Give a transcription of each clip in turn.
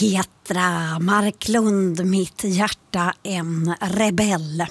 Petra Marklund, mitt hjärta en rebell.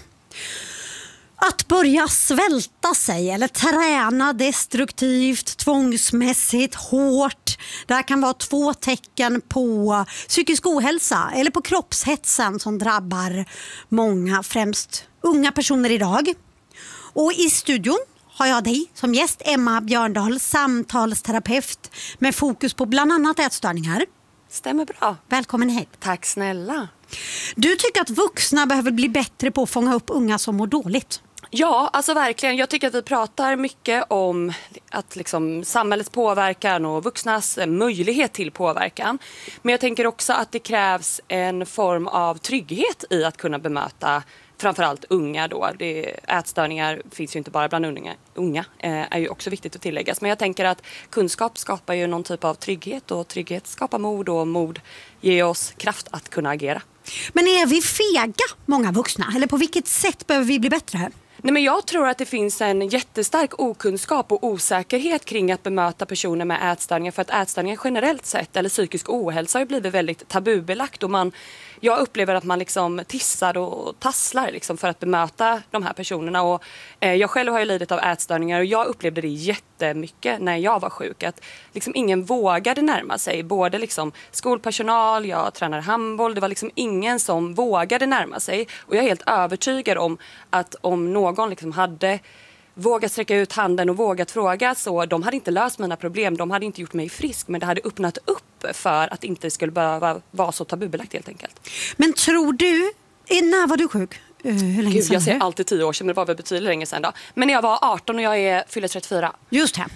Att börja svälta sig eller träna destruktivt, tvångsmässigt, hårt. Det här kan vara 2 tecken på psykisk ohälsa eller på kroppshetsen som drabbar många, främst unga personer idag. Och i studion har jag dig som gäst, Emma Björndal, samtalsterapeut med fokus på bland annat ätstörningar. Stämmer bra. Välkommen hit. Tack snälla. Du tycker att vuxna behöver bli bättre på att fånga upp unga som mår dåligt? Ja, alltså verkligen. Jag tycker att vi pratar mycket om att liksom samhällets påverkan och vuxnas möjlighet till påverkan. Men jag tänker också att det krävs en form av trygghet i att kunna bemöta framförallt unga då. Ätstörningar finns ju inte bara bland unga är ju också viktigt att tilläggas. Men jag tänker att kunskap skapar ju någon typ av trygghet och trygghet skapar mod och mod ger oss kraft att kunna agera. Men är vi fega, många vuxna? Eller på vilket sätt behöver vi bli bättre? Nej, men jag tror att det finns en jättestark okunskap och osäkerhet kring att bemöta personer med ätstörningar. För att ätstörningar generellt sett eller psykisk ohälsa har ju blivit väldigt tabubelagt. Och jag upplever att man liksom tissar och tasslar liksom för att bemöta de här personerna. Och, jag själv har ju lidit av ätstörningar och jag upplevde det jättemycket när jag var sjuk. Att liksom ingen vågade närma sig. Både liksom skolpersonal, jag tränar handboll. Det var liksom ingen som vågade närma sig. Och jag är helt övertygad om att om någon liksom hade vågat sträcka ut handen och vågat fråga så de hade inte löst mina problem. De hade inte gjort mig frisk men det hade öppnat upp för att det inte skulle behöva vara så tabubelagt helt enkelt. Men tror du, när var du sjuk? Hur länge sedan? Jag säger alltid 10 år sedan men det var väl betydligt länge sedan då. Men när jag var 18 och jag fyller 34. Just det.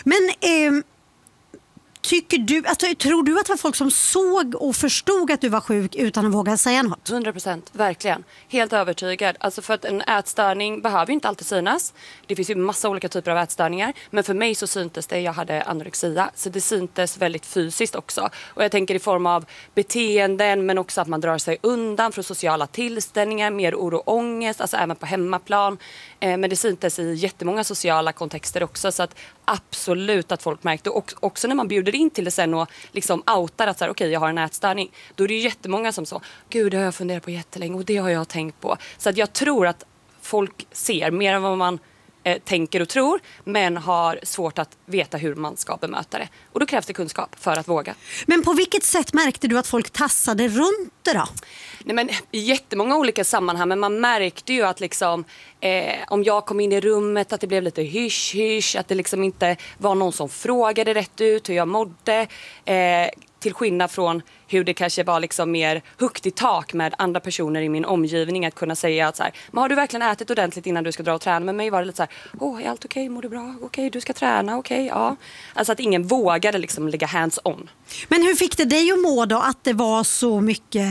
Men tycker du, alltså, tror du att det var folk som såg och förstod att du var sjuk utan att våga säga något? 100%, verkligen. Helt övertygad. Alltså för att en ätstörning behöver ju inte alltid synas. Det finns ju massa olika typer av ätstörningar. Men för mig så syntes det, jag hade anorexia. Så det syntes väldigt fysiskt också. Och jag tänker i form av beteenden men också att man drar sig undan från sociala tillställningar, mer oro och ångest, alltså även på hemmaplan. Men det syntes i jättemånga sociala kontexter också. Så att absolut att folk märkte. Och också när man bjuder in till det sen och liksom outar att så här, okej, jag har en ätstörning. Då är det ju jättemånga som så, gud det har jag funderat på jättelänge och det har jag tänkt på. Så att jag tror att folk ser mer än vad man tänker och tror men har svårt att veta hur man ska bemöta det. Och då krävs det kunskap för att våga. Men på vilket sätt märkte du att folk tassade runt det då? Nej, men i jättemånga olika sammanhang men man märkte ju att liksom, om jag kom in i rummet att det blev lite hysch, att det liksom inte var någon som frågade rätt ut hur jag mådde. Till skillnad från hur det kanske var liksom mer högt i tak med andra personer i min omgivning att kunna säga att så här, men har du verkligen ätit ordentligt innan du ska dra och träna? Med mig var det lite så här, är allt okej? Mår du bra? Okej, du ska träna? Okej, ja. Alltså att ingen vågade liksom lägga hands on. Men hur fick det dig att må då att det var så mycket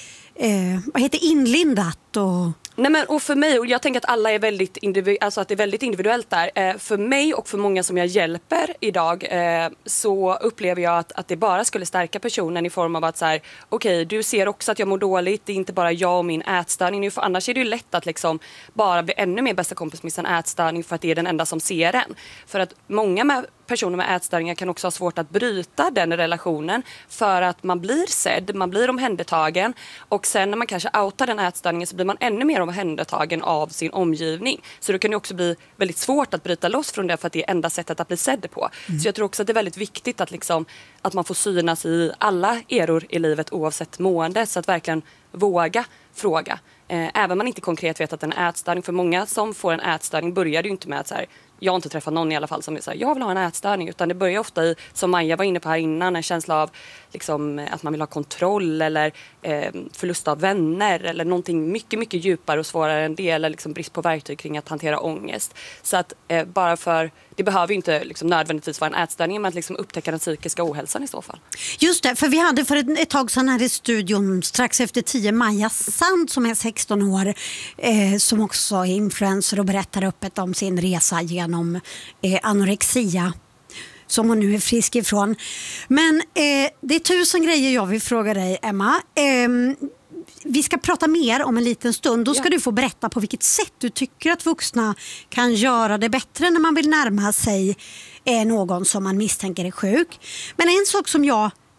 inlindat och... Nej, men, och för mig, och jag tänker att alla är väldigt alltså att det är väldigt individuellt där. För mig och för många som jag hjälper idag så upplever jag att det bara skulle stärka personen i form av att så här, okej, du ser också att jag mår dåligt. Det är inte bara jag och min ätstörning nu, för annars är det ju lätt att liksom bara bli ännu mer bästa kompis med sin ätstörning för att det är den enda som ser den. För att många personer med ätstörningar kan också ha svårt att bryta den relationen för att man blir sedd, man blir omhändertagen och sen när man kanske outar den ätstörningen så blir man ännu mer omhändertagen av sin omgivning. Så det kan ju också bli väldigt svårt att bryta loss från det för att det är enda sättet att bli sedd på. Så jag tror också att det är väldigt viktigt att, liksom, att man får synas i alla eror i livet oavsett mående så att verkligen våga fråga. Även om man inte konkret vet att en ätstörning, för många som får en ätstörning börjar det ju inte med att så här, jag har inte träffat någon i alla fall som är så här, jag vill ha en ätstörning, utan det börjar ofta i, som Maja var inne på här innan, en känsla av liksom, att man vill ha kontroll eller förlust av vänner eller någonting mycket, mycket djupare och svårare än det, eller liksom brist på verktyg kring att hantera ångest. Så att bara för, det behöver ju inte liksom nödvändigtvis vara en ätstörning, men att liksom upptäcka den psykiska ohälsan i så fall. Just det, för vi hade för ett tag sedan här i studion strax efter 10 Maja Sand som är 16 år som också är influencer och berättar öppet om sin resa genom anorexia som hon nu är frisk ifrån. Men det är 1000 grejer jag vill fråga dig, Emma. Vi ska prata mer om en liten stund. Då ska du få berätta på vilket sätt du tycker att vuxna kan göra det bättre när man vill närma sig någon som man misstänker är sjuk. Men en sak som jag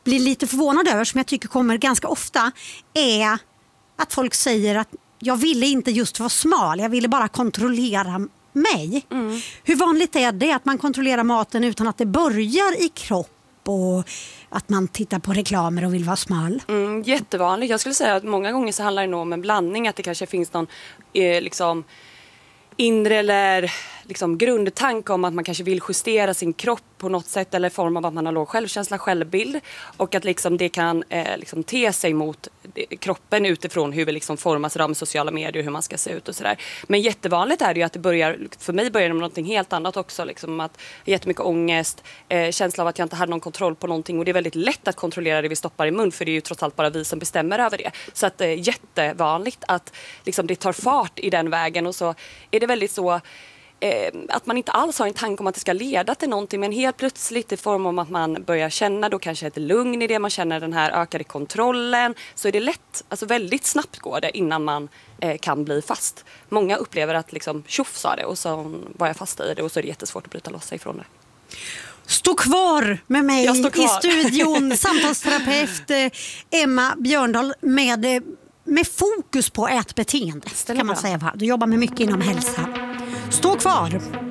blir lite förvånad över, som jag tycker kommer ganska ofta, är att folk säger att jag ville inte just vara smal, jag ville bara kontrollera mig. Hur vanligt är det att man kontrollerar maten utan att det börjar i kropp och att man tittar på reklamer och vill vara smal? Jättevanligt. Jag skulle säga att många gånger så handlar det nog om en blandning, att det kanske finns någon liksom inre eller liksom grundtanke om att man kanske vill justera sin kropp på något sätt, eller form av att man har låg självkänsla, självbild, och att liksom det kan liksom te sig mot kroppen utifrån hur vi liksom formas av sociala medier, hur man ska se ut och sådär. Men jättevanligt är det ju att det börjar, för mig börjar det med någonting helt annat också, liksom att jättemycket ångest, känsla av att jag inte hade någon kontroll på någonting, och det är väldigt lätt att kontrollera det vi stoppar i mun, för det är ju trots allt bara vi som bestämmer över det. Så att det är jättevanligt att liksom det tar fart i den vägen, och så är det väldigt så att man inte alls har en tanke om att det ska leda till någonting, men helt plötsligt i form av att man börjar känna då kanske ett lugn i det, man känner den här ökade kontrollen, så är det lätt, alltså väldigt snabbt går det innan man kan bli fast. Många upplever att liksom tjoff sa det och så var jag fast i det, och så är det jättesvårt att bryta loss sig från det. Stå kvar med mig i studion, samtalsterapeut Emma Björndal med fokus på ätbeteende, kan man säga. Du jobbar med mycket inom hälsa. Stå kvar!